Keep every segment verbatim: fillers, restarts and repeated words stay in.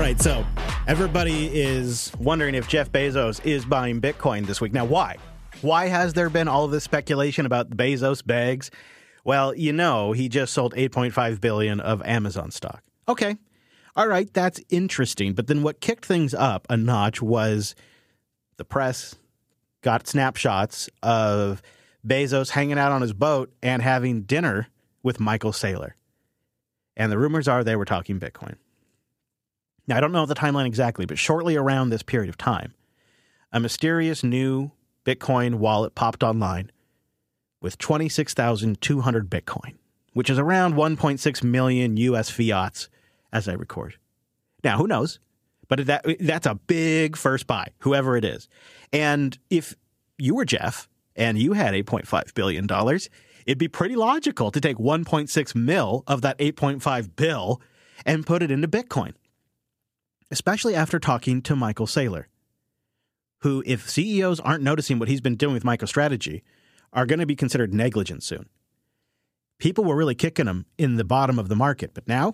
right, so everybody is wondering if Jeff Bezos is buying Bitcoin this week. Now, why? Why has there been all of this speculation about Bezos bags? Well, you know, he just sold eight point five billion dollars of Amazon stock. Okay, all right, that's interesting. But then what kicked things up a notch was the press got snapshots of Bezos hanging out on his boat and having dinner with Michael Saylor. And the rumors are they were talking Bitcoin. Now, I don't know the timeline exactly, but shortly around this period of time, a mysterious new Bitcoin wallet popped online with twenty-six thousand two hundred Bitcoin, which is around one point six million U S fiats as I record. Now, who knows? But that that's a big first buy, whoever it is. And if you were Jeff and you had eight point five billion dollars, it'd be pretty logical to take one point six mil of that eight point five bill and put it into Bitcoin, especially after talking to Michael Saylor, who, if C E Os aren't noticing what he's been doing with MicroStrategy, are going to be considered negligent soon. People were really kicking him in the bottom of the market, but now,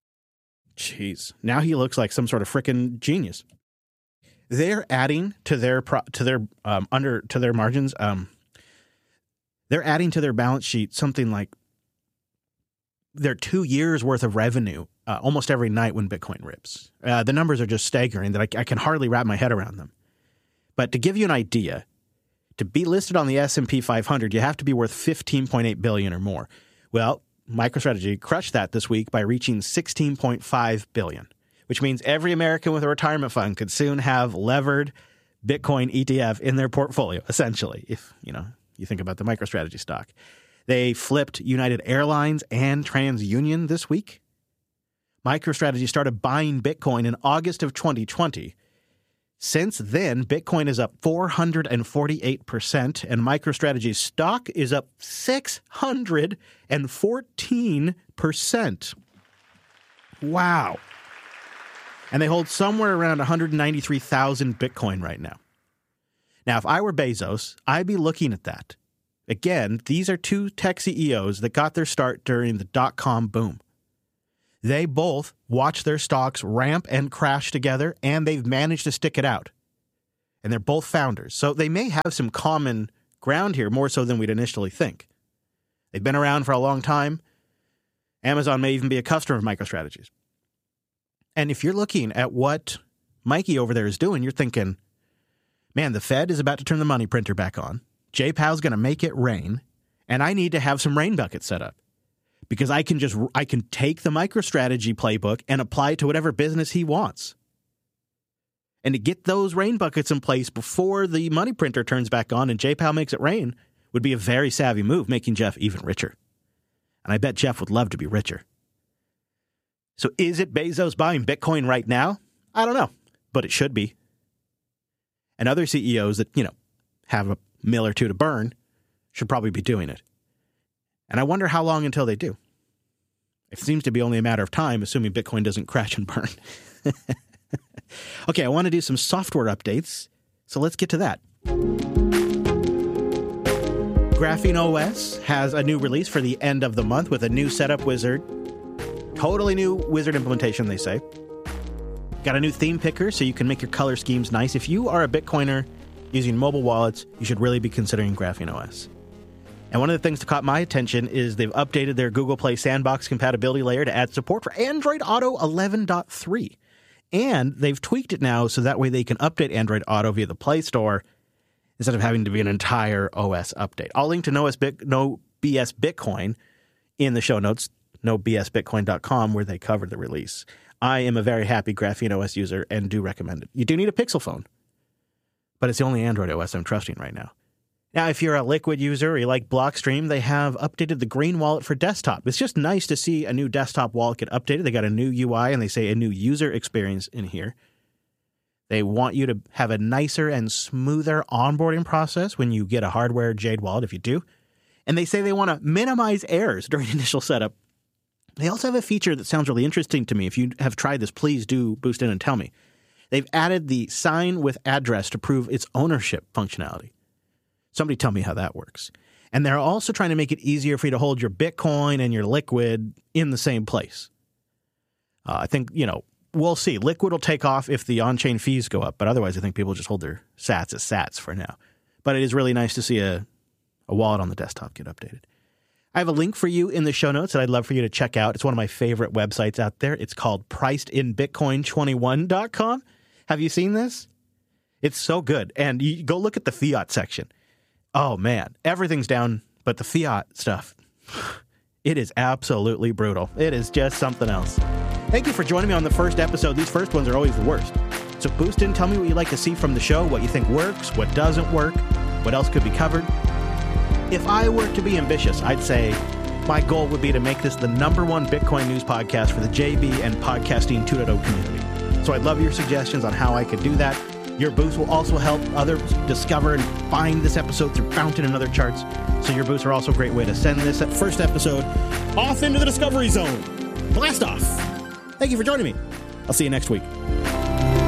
geez, now he looks like some sort of frickin' genius. They're adding to their pro, to their um, under to their margins. Um, they're adding to their balance sheet something like their two years worth of revenue uh, almost every night when Bitcoin rips. Uh, the numbers are just staggering that I, I can hardly wrap my head around them. But to give you an idea, to be listed on the S and P five hundred, you have to be worth fifteen point eight billion dollars or more. Well, MicroStrategy crushed that this week by reaching sixteen point five billion dollars, which means every American with a retirement fund could soon have levered Bitcoin E T F in their portfolio, essentially, if, you know, you think about the MicroStrategy stock. They flipped United Airlines and TransUnion this week. MicroStrategy started buying Bitcoin in August of twenty twenty. Since then, Bitcoin is up four hundred forty-eight percent, and MicroStrategy's stock is up six hundred fourteen percent. Wow. And they hold somewhere around one hundred ninety-three thousand Bitcoin right now. Now, if I were Bezos, I'd be looking at that. Again, these are two tech C E Os that got their start during the dot-com boom. They both watched their stocks ramp and crash together, and they've managed to stick it out. And they're both founders. So they may have some common ground here, more so than we'd initially think. They've been around for a long time. Amazon may even be a customer of MicroStrategy's. And if you're looking at what Mikey over there is doing, you're thinking, man, the Fed is about to turn the money printer back on. J POW's going to make it rain, and I need to have some rain buckets set up. Because I can just I can take the MicroStrategy playbook and apply it to whatever business he wants. And to get those rain buckets in place before the money printer turns back on and J POW makes it rain would be a very savvy move, making Jeff even richer. And I bet Jeff would love to be richer. So is it Bezos buying Bitcoin right now? I don't know, but it should be. And other C E Os that, you know, have a mill or two to burn should probably be doing it. And I wonder how long until they do. It seems to be only a matter of time, assuming Bitcoin doesn't crash and burn. Okay, I want to do some software updates, so let's get to that. Graphene O S has a new release for the end of the month with a new setup wizard. Totally new wizard implementation, they say. Got a new theme picker, so you can make your color schemes nice. If you are a Bitcoiner using mobile wallets, you should really be considering Graphene O S. And one of the things that caught my attention is they've updated their Google Play Sandbox compatibility layer to add support for Android Auto eleven point three. And they've tweaked it now so that way they can update Android Auto via the Play Store instead of having to be an entire O S update. I'll link to No B S Bitcoin in the show notes, no b s bitcoin dot com, where they cover the release. I am a very happy Graphene O S user and do recommend it. You do need a Pixel phone, but it's the only Android O S I'm trusting right now. Now, if you're a Liquid user or you like Blockstream, they have updated the Green Wallet for desktop. It's just nice to see a new desktop wallet get updated. They got a new U I and they say a new user experience in here. They want you to have a nicer and smoother onboarding process when you get a hardware Jade wallet, if you do. And they say they want to minimize errors during initial setup. They also have a feature that sounds really interesting to me. If you have tried this, please do boost in and tell me. They've added the sign with address to prove its ownership functionality. Somebody tell me how that works. And they're also trying to make it easier for you to hold your Bitcoin and your Liquid in the same place. Uh, I think, you know, we'll see. Liquid will take off if the on-chain fees go up, but otherwise I think people just hold their sats as sats for now. But it is really nice to see a, a wallet on the desktop get updated. I have a link for you in the show notes that I'd love for you to check out. It's one of my favorite websites out there. It's called priced in bitcoin twenty-one dot com. Have you seen this? It's so good. And you go look at the fiat section. Oh, man. Everything's down, but the fiat stuff, it is absolutely brutal. It is just something else. Thank you for joining me on the first episode. These first ones are always the worst. So boost in, tell me what you'd like to see from the show, what you think works, what doesn't work, what else could be covered. If I were to be ambitious, I'd say my goal would be to make this the number one Bitcoin news podcast for the J B and Podcasting two point oh community. So I'd love your suggestions on how I could do that. Your boosts will also help others discover and find this episode through Fountain and other charts. So your boosts are also a great way to send this first episode off into the discovery zone. Blast off. Thank you for joining me. I'll see you next week.